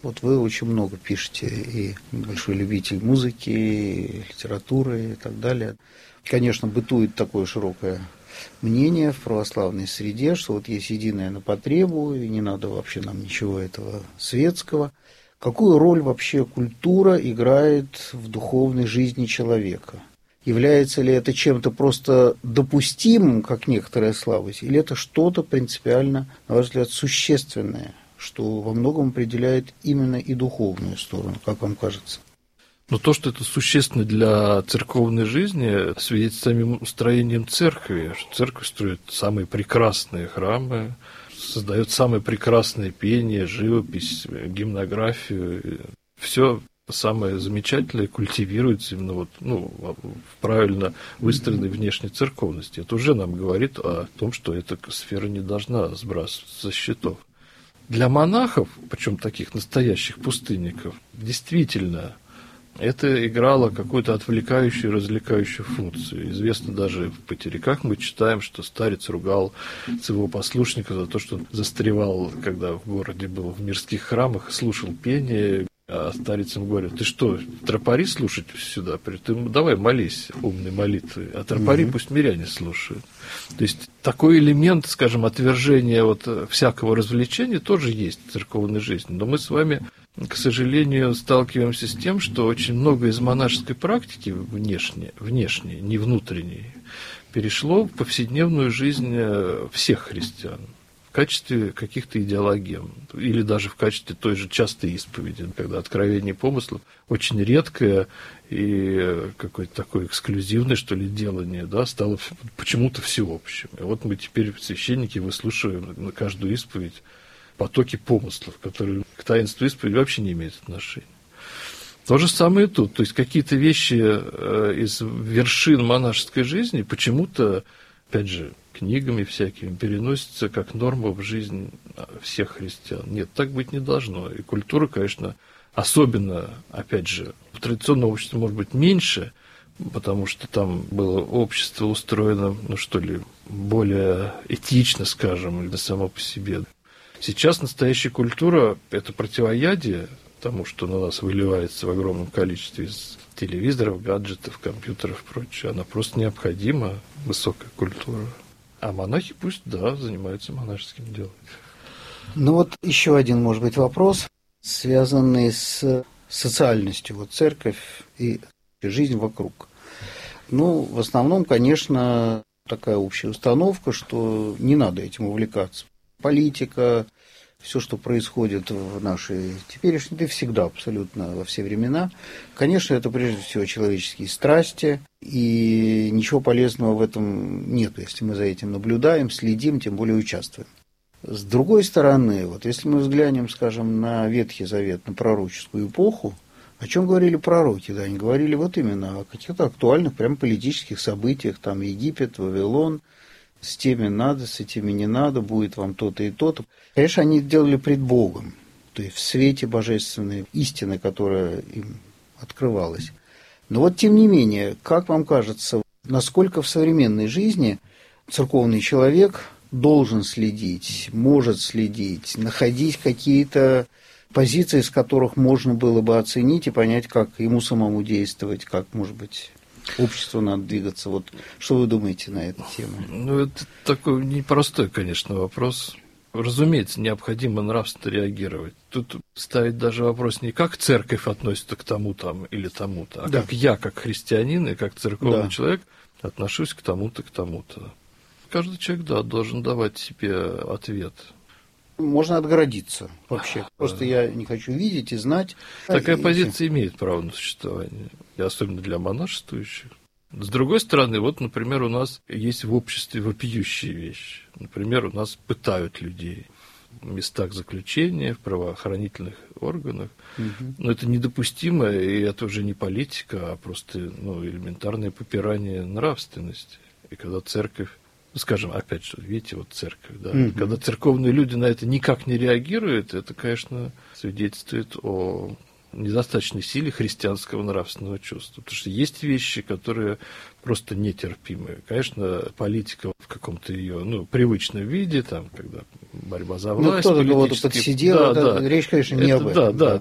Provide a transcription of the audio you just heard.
Вот вы очень много пишете, и большой любитель музыки, и литературы и так далее. Конечно, бытует такое широкое мнение в православной среде, что вот есть единое на потребу, и не надо вообще нам ничего этого светского. Какую роль вообще культура играет в духовной жизни человека? Является ли это чем-то просто допустимым, как некоторая слабость, или это что-то принципиально, на ваш взгляд, существенное, что во многом определяет именно и духовную сторону, как вам кажется? Но то, что это существенно для церковной жизни, свидетельствует самим устроением церкви. Церковь строит самые прекрасные храмы, создает самое прекрасное пение, живопись, гимнографию. Все самое замечательное культивируется именно в правильно выстроенной внешней церковности. Это уже нам говорит о том, что эта сфера не должна сбрасываться со счетов. Для монахов, причем таких настоящих пустынников, действительно, это играло какую-то отвлекающую, развлекающую функцию. Известно даже в потеряках мы читаем, что старец ругал своего послушника за то, что он застревал, когда в городе был, в мирских храмах, слушал пение, а старец ему говорит: ты что, тропари слушать сюда? Ты давай молись умной молитвой, а тропари пусть миряне слушают. То есть такой элемент, скажем, отвержения всякого развлечения тоже есть в церковной жизни. Но мы с вами, к сожалению, сталкиваемся с тем, что очень много из монашеской практики внешней, не внутренней, перешло в повседневную жизнь всех христиан в качестве каких-то идеологем, или даже в качестве той же частой исповеди, когда откровение помыслов очень редкое и какое-то такое эксклюзивное, что ли, делание, да, стало почему-то всеобщим. И вот мы теперь, священники, выслушиваем на каждую исповедь потоки помыслов, которые к таинству исповеди вообще не имеют отношения. То же самое и тут. То есть какие-то вещи из вершин монашеской жизни почему-то, опять же, книгами всякими переносятся как норма в жизнь всех христиан. Нет, так быть не должно. И культура, конечно, особенно, опять же, в традиционном обществе может быть меньше, потому что там было общество устроено, более этично, скажем, или само по себе. Сейчас настоящая культура – это противоядие тому, что на нас выливается в огромном количестве из телевизоров, гаджетов, компьютеров и прочее. Она просто необходима, высокая культура. А монахи пусть, занимаются монашеским делом. Еще один, может быть, вопрос, связанный с социальностью, церковь и жизнь вокруг. В основном, конечно, такая общая установка, что не надо этим увлекаться. Политика, все, что происходит в нашей теперешней, да всегда, абсолютно во все времена, конечно, это прежде всего человеческие страсти, и ничего полезного в этом нет, если мы за этим наблюдаем, следим, тем более участвуем. С другой стороны, если мы взглянем, скажем, на Ветхий Завет, на пророческую эпоху, о чем говорили пророки? Да, они говорили именно о каких-то актуальных прям политических событиях, там Египет, Вавилон, с теми надо, с этими не надо, будет вам то-то и то-то. Конечно, они делали пред Богом, то есть в свете божественной истины, которая им открывалась. Но тем не менее, как вам кажется, насколько в современной жизни церковный человек должен следить, может следить, находить какие-то позиции, с которых можно было бы оценить и понять, как ему самому действовать, как, может быть, обществу надо двигаться. Что вы думаете на эту тему? Это такой непростой, конечно, вопрос. Разумеется, необходимо нравственно реагировать. Тут ставить даже вопрос не как церковь относится к тому-то или тому-то, а как я, как христианин и как церковный человек, отношусь к тому-то, к тому-то. Каждый человек, должен давать себе ответ. Можно отгородиться вообще. Просто я не хочу видеть и знать. Такая позиция имеет право на существование, и особенно для монашествующих. С другой стороны, например, у нас есть в обществе вопиющие вещи. Например, у нас пытают людей в местах заключения, в правоохранительных органах. Но это недопустимо, и это уже не политика, а просто элементарное попирание нравственности. И когда церковь, скажем, опять же, видите, церковь, когда церковные люди на это никак не реагируют, это, конечно, свидетельствует о недостаточной силе христианского нравственного чувства. Потому что есть вещи, которые просто нетерпимы. Конечно, политика в каком-то ее привычном виде, там, когда борьба за власть. Кто-то кого-то подсидел, речь, конечно, не об этом. Да,